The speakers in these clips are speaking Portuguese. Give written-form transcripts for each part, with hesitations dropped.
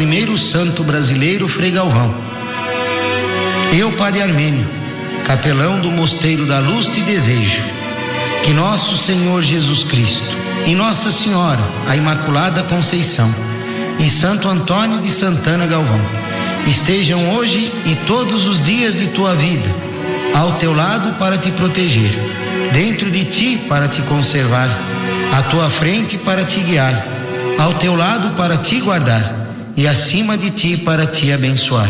primeiro santo brasileiro, Frei Galvão. Eu, Padre Armênio, capelão do Mosteiro da Luz, te desejo que nosso Senhor Jesus Cristo e Nossa Senhora, a Imaculada Conceição, e Santo Antônio de Santana Galvão estejam hoje e todos os dias de tua vida ao teu lado para te proteger, dentro de ti para te conservar, à tua frente para te guiar, ao teu lado para te guardar e acima de ti para te abençoar.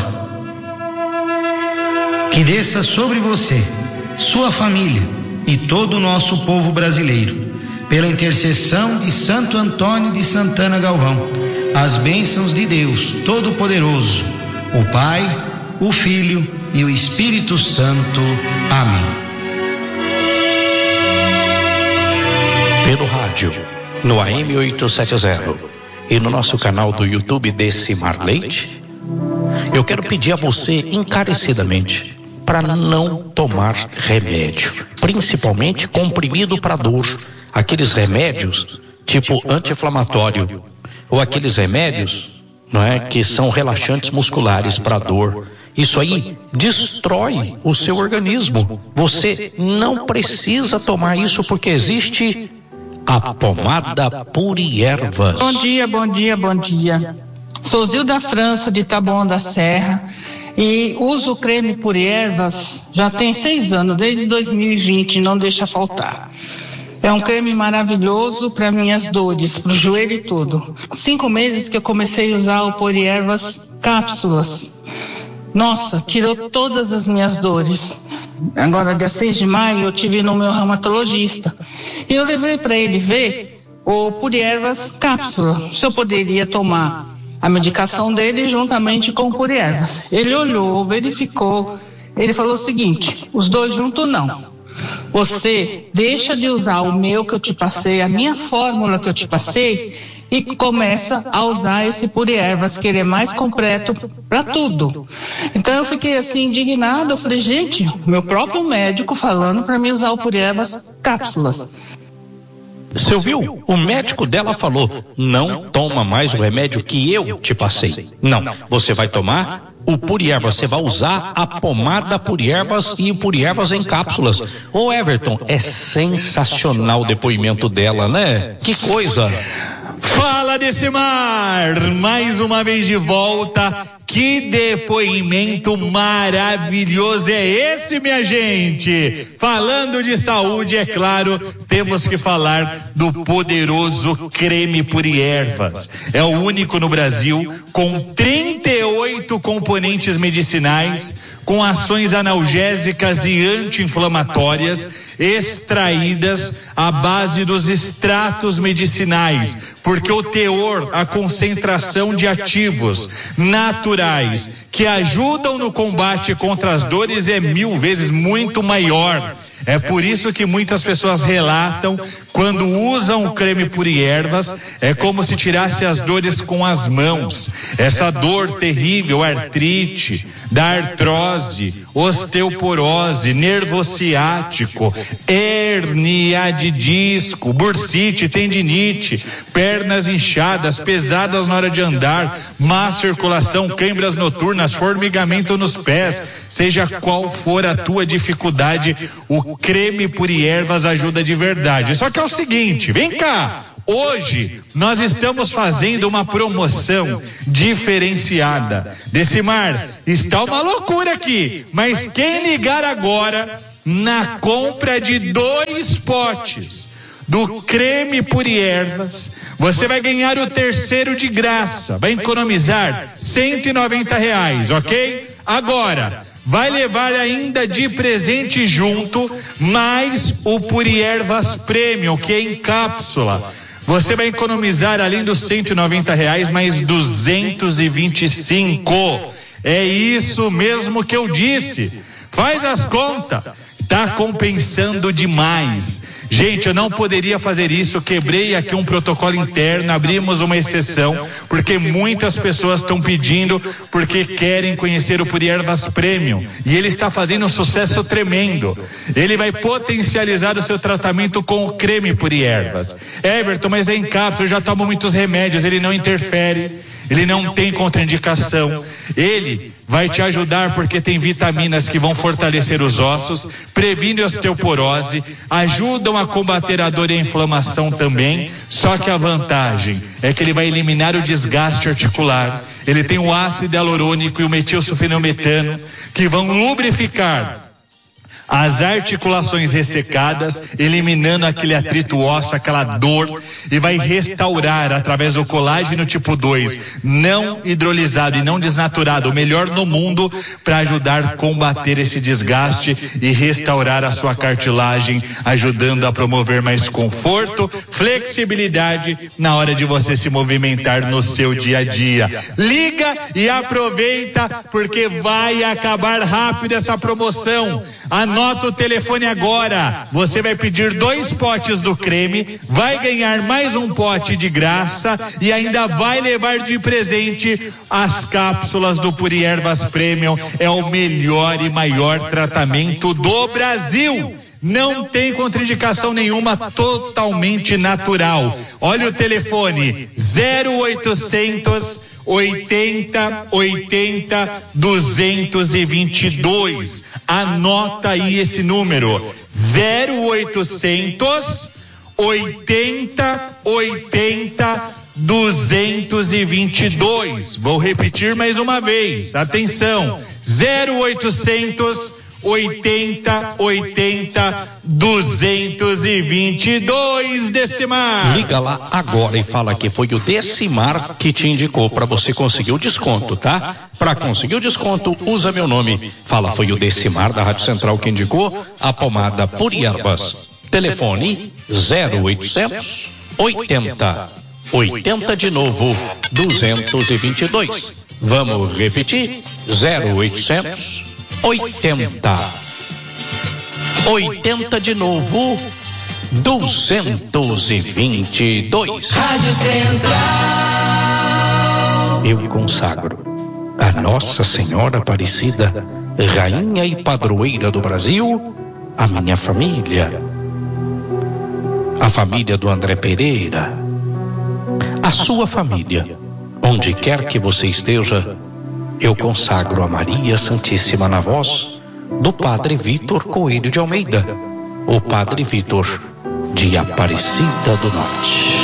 Que desça sobre você, sua família e todo o nosso povo brasileiro, pela intercessão de Santo Antônio de Santana Galvão, as bênçãos de Deus Todo-Poderoso, o Pai, o Filho e o Espírito Santo. Amém. Pelo rádio, no AM 870 e no nosso canal do YouTube Decimar Leite, eu quero pedir a você encarecidamente para não tomar remédio, principalmente comprimido para dor, aqueles remédios tipo anti-inflamatório ou aqueles remédios, não é, que são relaxantes musculares para dor. Isso aí destrói o seu organismo. Você não precisa tomar isso porque existe a pomada Puriervas. Bom dia, bom dia, bom dia. Sou Zilda França de Taboão da Serra e uso o creme Puriervas já tem 6 anos, desde 2020, não deixa faltar. É um creme maravilhoso para minhas dores, para o joelho e tudo. 5 meses que eu comecei a usar o Puriervas cápsulas. Nossa, tirou todas as minhas dores. Agora, dia 6 de maio, eu tive no meu reumatologista. E eu levei para ele ver o Puriervas cápsula, se eu poderia tomar a medicação dele juntamente com o Puriervas. Ele olhou, verificou, ele falou o seguinte: os dois juntos não. Você deixa de usar o meu que eu te passei, a minha fórmula que eu te passei, e começa a usar esse Puriervas, que ele é mais completo para tudo. Então eu fiquei assim indignada, eu falei, gente, meu próprio médico falando para mim usar o Puriervas cápsulas. Você ouviu? O médico dela falou, não toma mais o remédio que eu te passei. Não, você vai tomar o Puriervas, você vai usar a pomada Puriervas e o Puriervas em cápsulas. Ô Everton, é sensacional o depoimento dela, né? Que coisa! Fala, Decimar! Mais uma vez de volta. Que depoimento maravilhoso é esse, minha gente? Falando de saúde, é claro, temos que falar do poderoso creme Puriervas. É o único no Brasil com 38 componentes medicinais, com ações analgésicas e anti-inflamatórias extraídas à base dos extratos medicinais, porque o teor, a concentração de ativos naturais que ajudam no combate contra as dores é 1000 vezes muito maior. É por isso que muitas pessoas relatam, quando usam o creme Puriervas, é como se tirasse as dores com as mãos. Essa dor terrível, artrite, da artrose, osteoporose, nervo ciático, hérnia de disco, bursite, tendinite, pernas inchadas, pesadas na hora de andar, má circulação, câimbras noturnas, formigamento nos pés, seja qual for a tua dificuldade, o creme Puriervas ajuda de verdade. Só que é o seguinte, vem cá, hoje nós estamos fazendo uma promoção diferenciada. Decimar, está uma loucura aqui, mas quem ligar agora na compra de 2 potes do creme Puriervas, você vai ganhar o 3º de graça, vai economizar R$190, ok? Agora, vai levar ainda de presente junto mais o Puriervas Premium, que é em cápsula. Você vai economizar, além dos R$190, mais 225. É isso mesmo que eu disse. Faz as contas. Tá compensando demais. Gente, eu não poderia fazer isso, quebrei aqui um protocolo interno, abrimos uma exceção, porque muitas pessoas estão pedindo, porque querem conhecer o Puriervas Premium, e ele está fazendo um sucesso tremendo. Ele vai potencializar o seu tratamento com o creme Puriervas. Everton, mas é em cápsula, eu já tomo muitos remédios, ele não interfere. ele não tem contraindicação, ele vai te ajudar porque tem vitaminas que vão fortalecer os ossos, previne osteoporose, ajudam a combater a dor e a inflamação também, só que a vantagem é que ele vai eliminar o desgaste articular, ele tem o ácido hialurônico e o metilsulfenometano que vão lubrificar as articulações ressecadas, eliminando aquele atrito ósseo, aquela dor, e vai restaurar através do colágeno tipo 2, não hidrolisado e não desnaturado, o melhor no mundo, para ajudar a combater esse desgaste e restaurar a sua cartilagem, ajudando a promover mais conforto, flexibilidade na hora de você se movimentar no seu dia a dia. Liga e aproveita, porque vai acabar rápido essa promoção. Anota o telefone agora. Você vai pedir 2 potes do creme, vai ganhar mais um pote de graça e ainda vai levar de presente as cápsulas do Puri Ervas Premium. É o melhor e maior tratamento do Brasil. Não tem contraindicação nenhuma, totalmente natural. Olha o telefone, 0800 80 80 222. Anota aí esse número, 0800 80 80 222. Vou repetir mais uma vez, atenção, 0800 80 80 222, Decimar. Liga lá agora e fala que foi o Decimar que te indicou para você conseguir o desconto, tá? Para conseguir o desconto, usa meu nome. Fala, foi o Decimar da Rádio Central que indicou a pomada Puri Ervas. Telefone 0800 80 80 de novo 222. Vamos repetir, 0800 80 80 de novo 222. Rádio Central. Eu consagro a Nossa Senhora Aparecida, Rainha e Padroeira do Brasil, a minha família, a família do André Pereira, a sua família, onde quer que você esteja. Eu consagro a Maria Santíssima na voz do Padre Vitor Coelho de Almeida, o Padre Vitor de Aparecida do Norte.